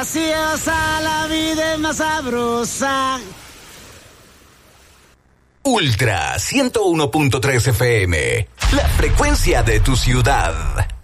graciosa, la vida es más sabrosa. Ultra 101.3 FM, la frecuencia de tu ciudad.